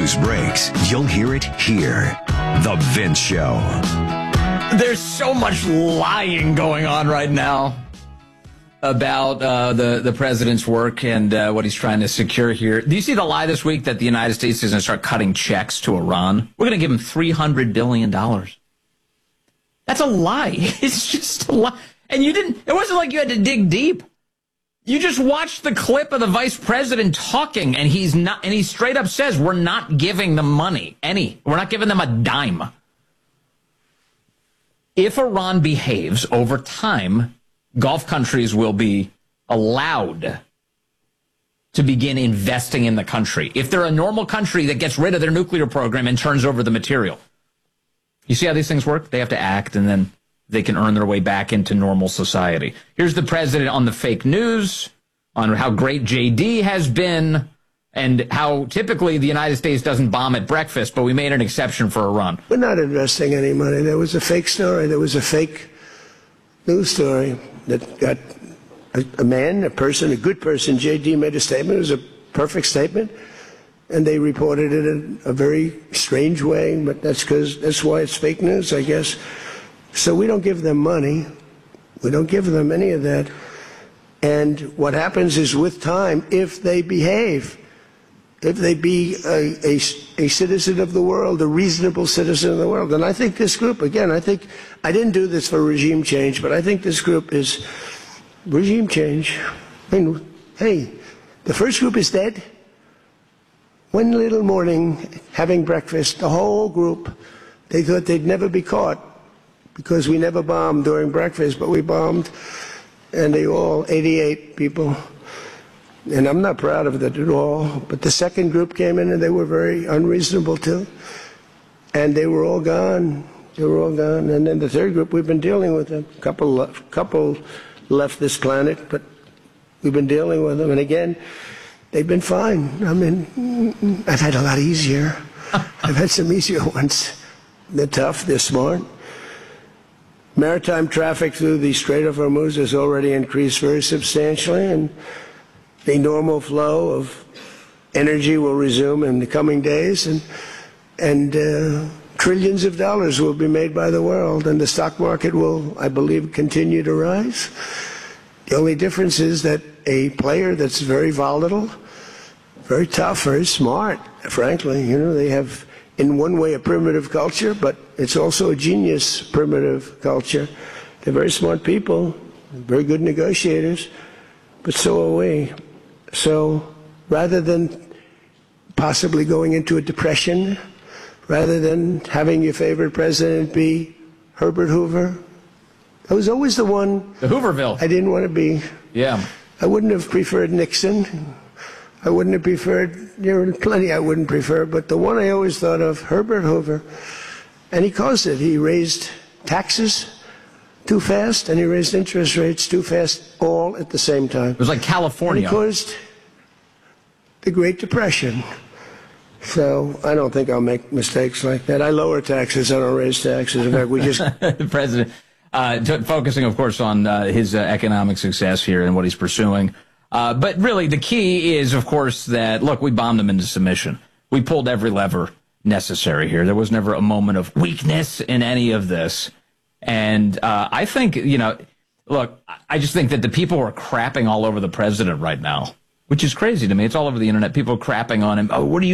news breaks, you'll hear it here. The Vince Show. There's so much lying going on right now about the president's work and what he's trying to secure here. Do you see the lie this week that the United States is going to start cutting checks to Iran? We're going to give him $300 billion. That's a lie. It's just a lie. And it wasn't like you had to dig deep. You just watched the clip of the vice president talking, and he straight up says, we're not giving them money. We're not giving them a dime. If Iran behaves over time, Gulf countries will be allowed to begin investing in the country. If they're a normal country that gets rid of their nuclear program and turns over the material. You see how these things work? They have to act, and then they can earn their way back into normal society. Here's the president on the fake news, on how great JD has been, and how typically the United States doesn't bomb at breakfast, but we made an exception for Iran. We're not investing any money. There was a fake story. There was a fake news story that got a good person, JD made a statement. It was a perfect statement. And they reported it in a very strange way, but that's why it's fake news, I guess. So we don't give them money. We don't give them any of that. And what happens is with time, if they behave, if they be a citizen of the world, a reasonable citizen of the world. And I think this group, again, I didn't do this for regime change, but I think this group is regime change. I mean, hey, the first group is dead. One little morning, having breakfast, the whole group, they thought they'd never be caught because we never bombed during breakfast, but we bombed, and they all, 88 people, and I'm not proud of that at all, but the second group came in and they were very unreasonable too, and they were all gone. They were all gone. And then the third group, we've been dealing with them. A couple left this planet, but we've been dealing with them, and again, they've been fine. I mean, I've had a lot easier. I've had some easier ones. They're tough, they're smart. Maritime traffic through the Strait of Hormuz has already increased very substantially, and the normal flow of energy will resume in the coming days, and trillions of dollars will be made by the world, and the stock market will, I believe, continue to rise. The only difference is that a player that's very volatile, very tough, very smart, frankly, they have in one way a primitive culture, but it's also a genius primitive culture. They're very smart people, very good negotiators, but so are we. So rather than possibly going into a depression, rather than having your favorite president be Herbert Hoover, I was always the one. The Hooverville. I didn't want to be. Yeah. I wouldn't have preferred Nixon. I wouldn't have preferred, there are plenty I wouldn't prefer, but the one I always thought of, Herbert Hoover, and he caused it. He raised taxes too fast, and he raised interest rates too fast, all at the same time. It was like California. And he caused the Great Depression. So I don't think I'll make mistakes like that. I lower taxes, I don't raise taxes. In fact, we just... The president, focusing, of course, on his economic success here and what he's pursuing. But really, the key is, of course, that, look, we bombed them into submission. We pulled every lever necessary here. There was never a moment of weakness in any of this. And I think, look, I just think that the people are crapping all over the president right now, which is crazy to me. It's all over the internet. People are crapping on him. Oh, what are you